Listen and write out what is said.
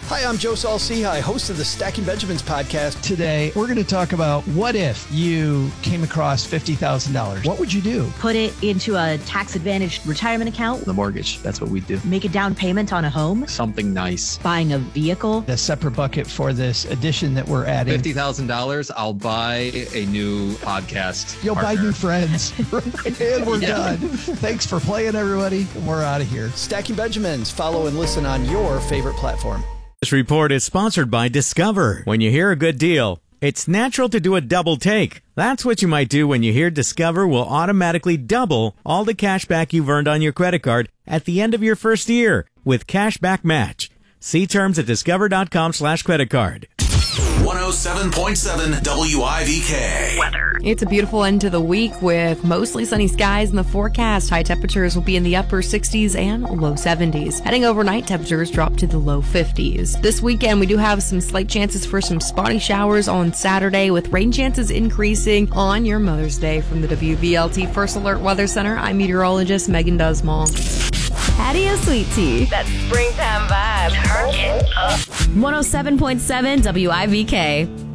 Hi, I'm Joe Saul-Sehy, host of the Stacking Benjamins podcast. Today, we're going to talk about what if you came across $50,000? What would you do? Put it into a tax-advantaged retirement account. The mortgage, that's what we do. Make a down payment on a home. Something nice. Buying a vehicle. A separate bucket for this addition that we're adding. $50,000, I'll buy a new podcast. You'll partner. buy new friends. And we're done. Thanks for playing, everybody. We're out of here. Stacking Benjamins. Follow and listen on your favorite platform. This report is sponsored by Discover. When you hear a good deal, it's natural to do a double take. That's what you might do when you hear Discover will automatically double all the cash back you've earned on your credit card at the end of your first year with Cashback Match. See terms at discover.com/creditcard. 107.7 WIVK. Weather. It's a beautiful end to the week with mostly sunny skies in the forecast. High temperatures will be in the upper 60s and low 70s. Heading overnight, temperatures drop to the low 50s. This weekend, we do have some slight chances for some spotty showers on Saturday, with rain chances increasing on your Mother's Day. From the WVLT First Alert Weather Center, I'm meteorologist Megan Dusmall. Patio Sweet Tea. That springtime vibe. Turn it up. 107.7 WIVK.